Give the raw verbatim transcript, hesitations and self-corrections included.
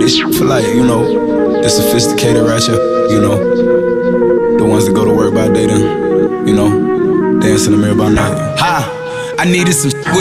this shit for like, you know, the sophisticated ratchet, you know, the ones that go to work by day then, you know, dance in the mirror by night. Ha! I needed some shit with